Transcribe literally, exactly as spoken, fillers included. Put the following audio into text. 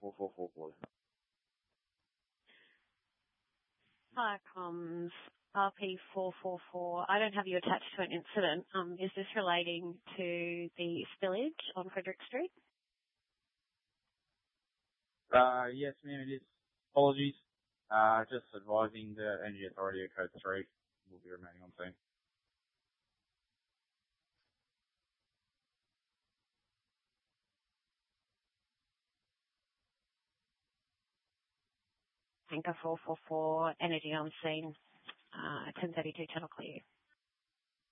four four four, please. Hi, comms R P four four four. I don't have you attached to an incident. Um, is this relating to the spillage on Frederick Street? Uh, yes, ma'am, it is. Apologies. Uh, just advising the Energy Authority of Code three will be remaining on scene. Anchor four four four, Energy on scene, uh, ten thirty-two, Channel Clear.